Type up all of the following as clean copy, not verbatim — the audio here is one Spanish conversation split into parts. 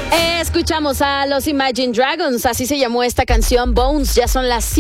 Escuchamos a los Imagine Dragons, así se llamó esta canción, Bones. Ya son las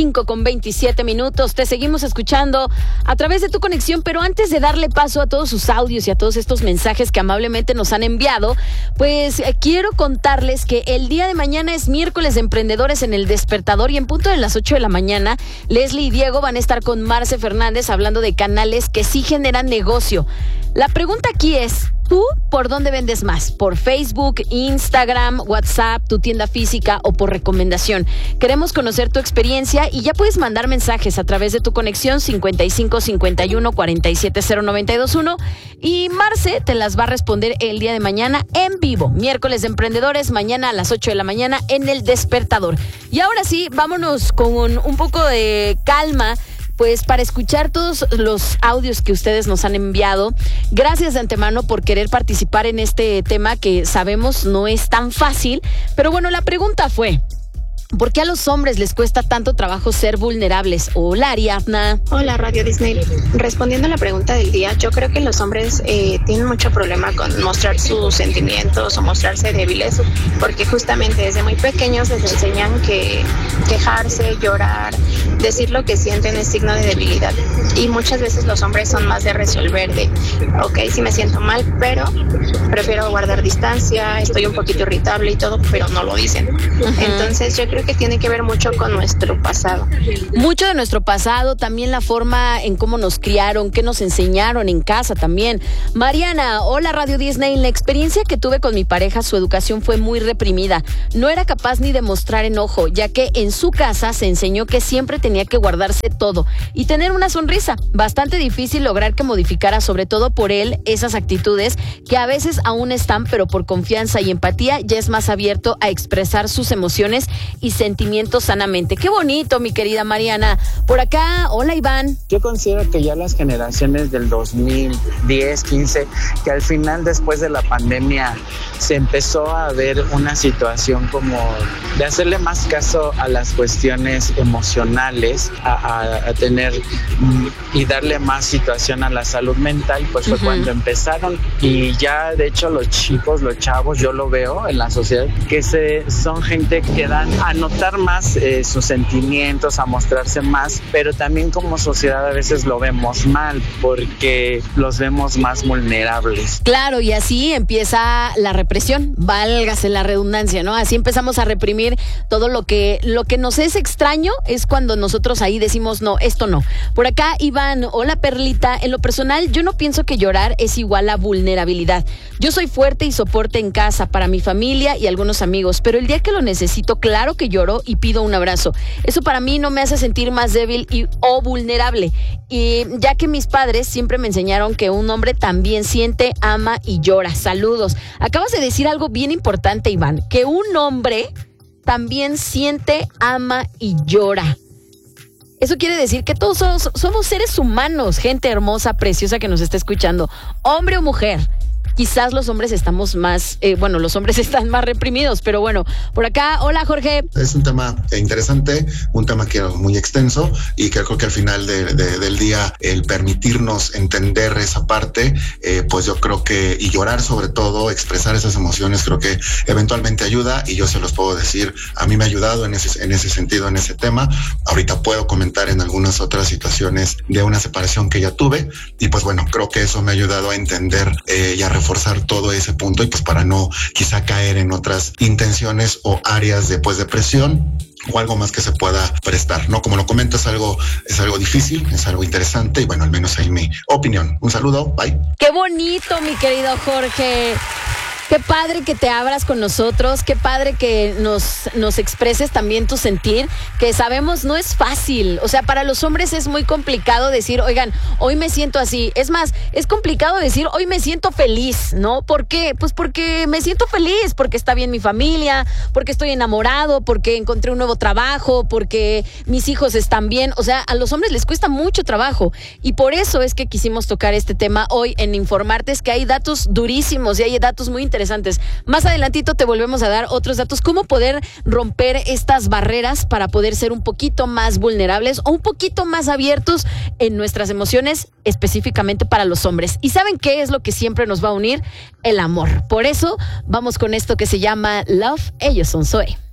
5:27. Te seguimos escuchando a través de tu conexión, pero antes de darle paso a todos sus audios y a todos estos mensajes que amablemente nos han enviado, pues quiero contarles que el día de mañana es miércoles de Emprendedores en El Despertador y en punto de las 8 de la mañana, Leslie y Diego van a estar con Marce Fernández hablando de canales que sí generan negocio. La pregunta aquí es, ¿tú por dónde vendes más? ¿Por Facebook, Instagram, WhatsApp, tu tienda física o por recomendación? Queremos conocer tu experiencia y ya puedes mandar mensajes a través de tu conexión 55 51 47 0921 y Marce te las va a responder el día de mañana en vivo. Miércoles de Emprendedores, mañana a las 8 de la mañana en El Despertador. Y ahora sí, vámonos con un poco de calma, pues para escuchar todos los audios que ustedes nos han enviado. Gracias de antemano por querer participar en este tema que sabemos no es tan fácil, pero bueno, la pregunta fue, ¿por qué a los hombres les cuesta tanto trabajo ser vulnerables? Hola, Ariadna. Hola, Radio Disney. Respondiendo a la pregunta del día, yo creo que los hombres tienen mucho problema con mostrar sus sentimientos o mostrarse débiles, porque justamente desde muy pequeños les enseñan que quejarse, llorar, decir lo que sienten es signo de debilidad. Y muchas veces los hombres son más de resolver, de, ok, sí me siento mal, pero prefiero guardar distancia, estoy un poquito irritable y todo, pero no lo dicen. Entonces yo creo que tiene que ver mucho con nuestro pasado. Mucho de nuestro pasado, también la forma en cómo nos criaron, qué nos enseñaron en casa también. Mariana, hola Radio Disney. La experiencia que tuve con mi pareja, su educación fue muy reprimida. No era capaz ni de mostrar enojo, ya que en su casa se enseñó que siempre tenía que guardarse todo y tener una sonrisa. Bastante difícil lograr que modificara, sobre todo por él, esas actitudes que a veces aún están, pero por confianza y empatía ya es más abierto a expresar sus emociones y sentimientos sanamente. Qué bonito, mi querida Mariana. Por acá, hola Iván. Yo considero que ya las generaciones del 2010, 15, que al final después de la pandemia se empezó a ver una situación como de hacerle más caso a las cuestiones emocionales, a tener y darle más situación a la salud mental, pues fue cuando empezaron. Y ya de hecho los chicos, los chavos, yo lo veo en la sociedad, que son gente que dan a notar más sus sentimientos, a mostrarse más, pero también como sociedad a veces lo vemos mal porque los vemos más vulnerables. Claro, y así empieza la represión, válgase la redundancia, ¿no? Así empezamos a reprimir todo lo que nos es extraño, es cuando nosotros ahí decimos, no, esto no. Por acá, Iván, hola Perlita. En lo personal, yo no pienso que llorar es igual a vulnerabilidad. Yo soy fuerte y soporte en casa para mi familia y algunos amigos, pero el día que lo necesito, claro que lloro y pido un abrazo. Eso para mí no me hace sentir más débil o vulnerable. Y ya que mis padres siempre me enseñaron que un hombre también siente, ama y llora. Saludos. Acabas de decir algo bien importante, Iván, que un hombre también siente, ama y llora. Eso quiere decir que todos somos seres humanos, gente hermosa, preciosa que nos está escuchando, hombre o mujer. Quizás los hombres estamos más, los hombres están más reprimidos, pero bueno, por acá, hola Jorge. Es un tema interesante, un tema que es muy extenso y que creo que al final del día el permitirnos entender esa parte, pues yo creo que, y llorar sobre todo, expresar esas emociones, creo que eventualmente ayuda y yo se los puedo decir, a mí me ha ayudado en ese sentido, en ese tema. Ahorita puedo comentar en algunas otras situaciones de una separación que ya tuve y pues bueno, creo que eso me ha ayudado a entender y a reforzar todo ese punto y pues para no quizá caer en otras intenciones o áreas de depresión o algo más que se pueda prestar, ¿no? Como lo comento, es algo difícil, es algo interesante y bueno, al menos ahí mi opinión. Un saludo, bye. Qué bonito, mi querido Jorge. Qué padre que te abras con nosotros, qué padre que nos expreses también tu sentir, que sabemos no es fácil. O sea, para los hombres es muy complicado decir, oigan, hoy me siento así. Es más, es complicado decir, hoy me siento feliz, ¿no? ¿Por qué? Pues porque me siento feliz, porque está bien mi familia, porque estoy enamorado, porque encontré un nuevo trabajo, porque mis hijos están bien. O sea, a los hombres les cuesta mucho trabajo. Y por eso es que quisimos tocar este tema hoy en Informarte, es que hay datos durísimos y hay datos muy interesantes interesantes. Más adelantito te volvemos a dar otros datos, cómo poder romper estas barreras para poder ser un poquito más vulnerables o un poquito más abiertos en nuestras emociones, específicamente para los hombres. ¿Y saben qué es lo que siempre nos va a unir? El amor. Por eso vamos con esto que se llama Love. Ellos son Zoe.